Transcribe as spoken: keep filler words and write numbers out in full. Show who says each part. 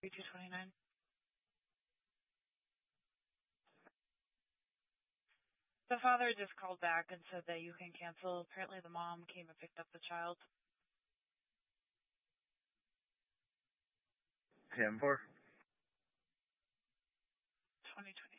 Speaker 1: two twenty-nine. The father just called back and said that you can cancel. Apparently the mom came and picked up the child.
Speaker 2: ten four.
Speaker 1: twenty twenty.